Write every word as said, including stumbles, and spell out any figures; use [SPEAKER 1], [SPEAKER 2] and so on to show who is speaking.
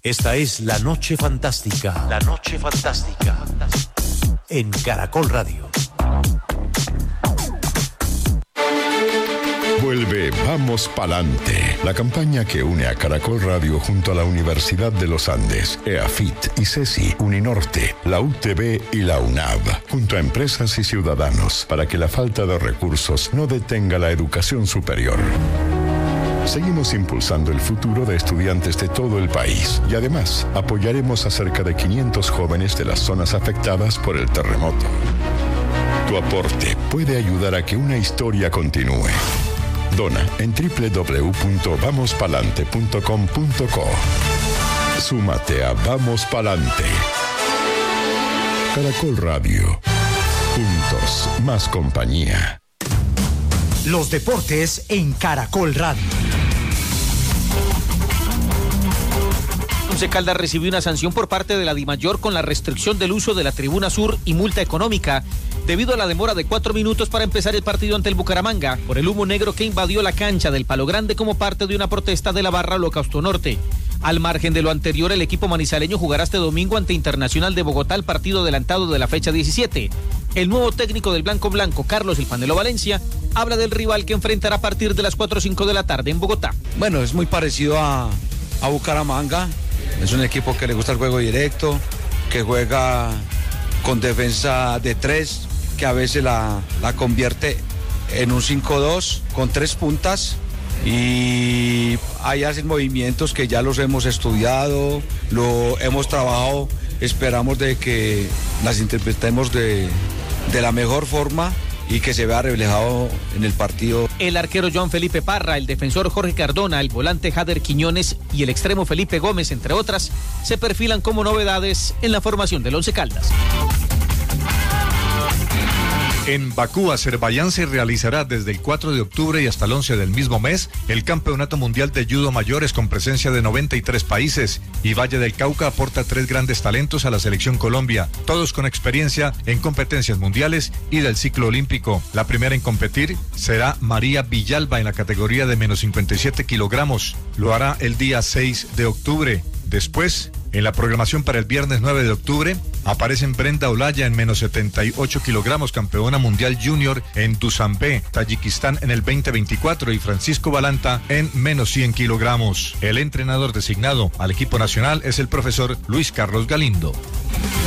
[SPEAKER 1] Esta es La Noche Fantástica. La Noche Fantástica. En Caracol Radio.
[SPEAKER 2] Vuelve Vamos Palante, la campaña que une a Caracol Radio junto a la Universidad de los Andes, EAFIT, ICESI, Uninorte, la U T B y la UNAV, junto a empresas y ciudadanos, para que la falta de recursos no detenga la educación superior. Seguimos impulsando el futuro de estudiantes de todo el país y además apoyaremos a cerca de quinientos jóvenes de las zonas afectadas por el terremoto. Tu aporte puede ayudar a que una historia continúe. Dona en doble u doble u doble u punto vamos palante punto com punto co. Súmate a Vamos Palante. Caracol Radio. Juntos, más compañía.
[SPEAKER 3] Los deportes en Caracol Radio.
[SPEAKER 4] Once Caldas recibió una sanción por parte de la Dimayor con la restricción del uso de la tribuna sur y multa económica debido a la demora de cuatro minutos para empezar el partido ante el Bucaramanga por el humo negro que invadió la cancha del Palo Grande como parte de una protesta de la barra Holocausto Norte. Al margen de lo anterior, el equipo manizaleño jugará este domingo ante Internacional de Bogotá el partido adelantado de la fecha diecisiete. El nuevo técnico del Blanco Blanco, Carlos El Panelo Valencia, habla del rival que enfrentará a partir de las cuatro o cinco de la tarde en Bogotá.
[SPEAKER 5] Bueno, es muy parecido a, a Bucaramanga. Es un equipo que le gusta el juego directo, que juega con defensa de tres, que a veces la, la convierte en un cinco dos con tres puntas. Y ahí hacen movimientos que ya los hemos estudiado, lo hemos trabajado, esperamos de que las interpretemos de, de la mejor forma y que se vea reflejado en el partido.
[SPEAKER 4] El arquero Joan Felipe Parra, el defensor Jorge Cardona, el volante Jader Quiñones y el extremo Felipe Gómez, entre otras, se perfilan como novedades en la formación del Once Caldas.
[SPEAKER 6] En Bakú, Azerbaiyán, se realizará desde el cuatro de octubre y hasta el once del mismo mes el Campeonato Mundial de Judo Mayores con presencia de noventa y tres países, y Valle del Cauca aporta tres grandes talentos a la selección Colombia, todos con experiencia en competencias mundiales y del ciclo olímpico. La primera en competir será María Villalba en la categoría de menos cincuenta y siete kilogramos. Lo hará el día seis de octubre. Después, en la programación para el viernes nueve de octubre, aparecen Brenda Olaya en menos setenta y ocho kilogramos, campeona mundial junior en Dushanbe, Tayikistán en el veinte veinticuatro, y Francisco Balanta en menos cien kilogramos. El entrenador designado al equipo nacional es el profesor Luis Carlos Galindo.